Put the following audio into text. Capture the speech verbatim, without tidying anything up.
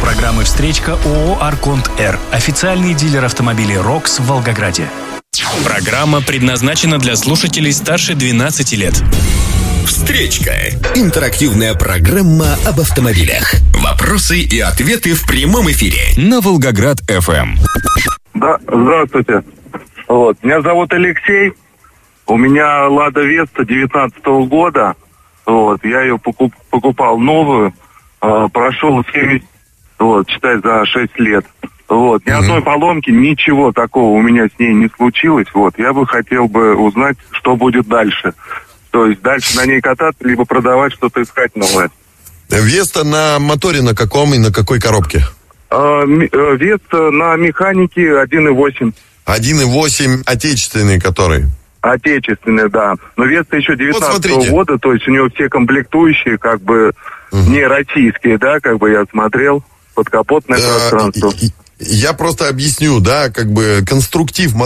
программы «Встречка» ООО «Арконт-Р». Официальный дилер автомобилей «Рокс» в Волгограде. Программа предназначена для слушателей старше двенадцати лет. «Встречка» – интерактивная программа об автомобилях. Вопросы и ответы в прямом эфире на Волгоград-эф эм. Да, здравствуйте. Вот, меня зовут Алексей. У меня «Лада Веста» девятнадцатого года. Вот, я ее покуп, покупал новую. Э, прошел семь, вот, считай, за шесть лет. Вот, ни mm-hmm. одной поломки, ничего такого у меня с ней не случилось. Вот, я бы хотел бы узнать, что будет дальше. То есть дальше на ней кататься, либо продавать, что-то искать новое. Веста на моторе на каком и на какой коробке? Э, Веста на механике один и восемь. один и восемь отечественный который? Отечественный, да. Но Веста еще девятнадцатого вот года, то есть у него все комплектующие, как бы, угу. не российские, да, как бы я смотрел, подкапотное да, пространство. Я просто объясню, да, как бы конструктив